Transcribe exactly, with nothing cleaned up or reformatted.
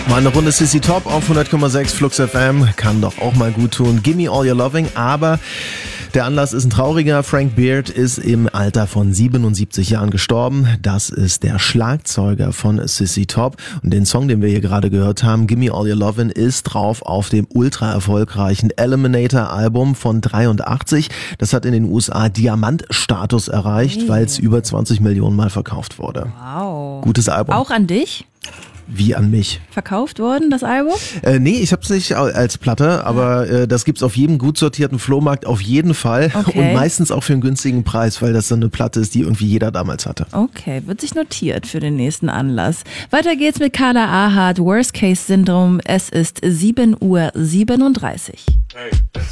Mal eine Runde Sissy Top auf hundert Komma sechs Flux F M. Kann doch auch mal gut tun. Gimme All Your Loving. Aber der Anlass ist ein trauriger. Frank Beard ist im Alter von siebenundsiebzig Jahren gestorben. Das ist der Schlagzeuger von Sissy Top. Und den Song, den wir hier gerade gehört haben, Gimme All Your Lovin', ist drauf auf dem ultra erfolgreichen Eliminator-Album von dreiundachtzig. Das hat in den U S A Diamantstatus erreicht, Hey. weil es über zwanzig Millionen Mal verkauft wurde. Wow. Gutes Album. Auch an dich Wie an mich. verkauft worden, das Album? Äh, nee, ich hab's nicht als Platte, aber äh, das gibt's auf jedem gut sortierten Flohmarkt auf jeden Fall. Okay. Und meistens auch für einen günstigen Preis, weil das so eine Platte ist, die irgendwie jeder damals hatte. Okay, wird sich notiert für den nächsten Anlass. Weiter geht's mit Carla Ahart, Worst Case Syndrom. Es ist sieben Uhr siebenunddreißig. Hey.